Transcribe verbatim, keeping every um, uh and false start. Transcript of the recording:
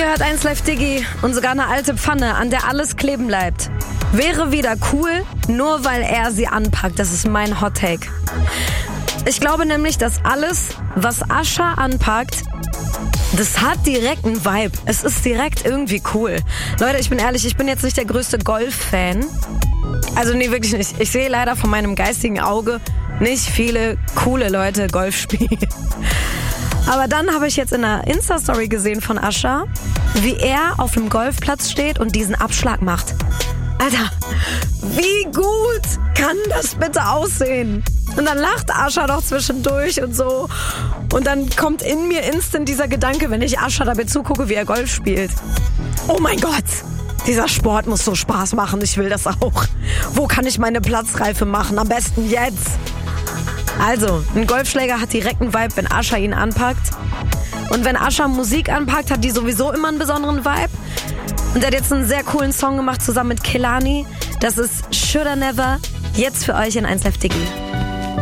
Ihr hört eins Live Diggi und sogar eine alte Pfanne, an der alles kleben bleibt. Wäre wieder cool, nur weil er sie anpackt. Das ist mein Hot Take. Ich glaube nämlich, dass alles, was Usher anpackt, das hat direkt einen Vibe. Es ist direkt irgendwie cool. Leute, ich bin ehrlich, ich bin jetzt nicht der größte Golf-Fan. Also nee, wirklich nicht. Ich sehe leider von meinem geistigen Auge nicht viele coole Leute Golf spielen. Aber dann habe ich jetzt in einer Insta-Story gesehen von Usher, wie er auf dem Golfplatz steht und diesen Abschlag macht. Alter, wie gut kann das bitte aussehen? Und dann lacht Usher doch zwischendurch und so. Und dann kommt in mir instant dieser Gedanke, wenn ich Usher dabei zugucke, wie er Golf spielt. Oh mein Gott, dieser Sport muss so Spaß machen, ich will das auch. Wo kann ich meine Platzreife machen? Am besten jetzt. Also, ein Golfschläger hat direkt einen Vibe, wenn Usher ihn anpackt. Und wenn Usher Musik anpackt, hat die sowieso immer einen besonderen Vibe. Und er hat jetzt einen sehr coolen Song gemacht zusammen mit Kehlani. Das ist Shoulda Never. Jetzt für euch in eins Live Diggi.